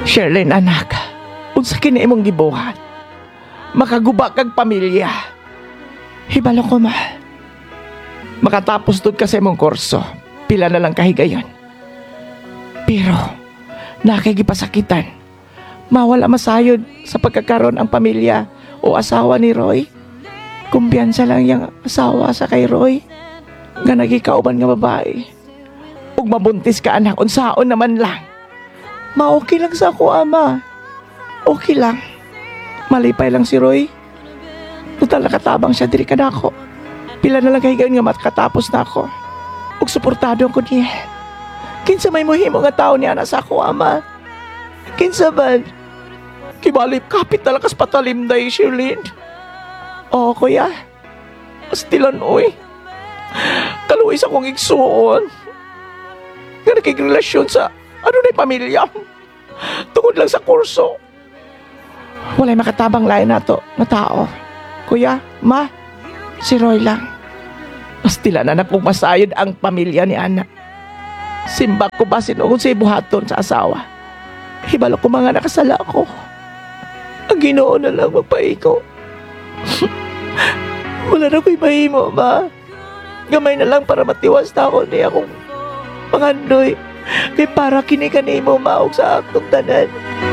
Sherlyn anak, unsa kini imong gibuhat? Makaguba kag pamilya. Hibalo ko ma. Makatapos dud ka sa imong kurso, pila na lang kahigayon. Pero, nakikipasakitan. Mawala masayod sa pagkakaroon ang pamilya o asawa ni Roy. Kumpiyansa lang yung asawa sa kay Roy. Nga nagikauban nga babae. Ug mabuntis ka anak, unsaon naman lang. Ma-okay lang sa ako, ama. Okay lang. Malipay lang si Roy. Total nakatabang siya diri kadako. Pila na lang kahigayon nga makatapos na ako. Ug suportado ko niya. Kinsa may muhimo nga tao niya na sa ako, ama. Kinsa man. Kibalip kapit na lakas patalim na Shirlyn. Oo, kuya. Astilan, oy. Kaluwis akong igsuon. Nga nakikrelasyon sa ano na pamilya. Tungod lang sa kurso. Walay makatabang lain na to na tao. Kuya, ma, si Roy lang. Pastila na napugmasayod ang pamilya ni Ana. Simbak ko ba sinuod sa ibuhaton sa asawa? Hibalo ko mga nakasala ko. Ang Ginoo na lang magpaiko. Wala na ko'y mahimo, ma. Gamay na lang para matiwas na ako niya akong pangandoy. Kay para kini kanimo maog sa aktong tanan.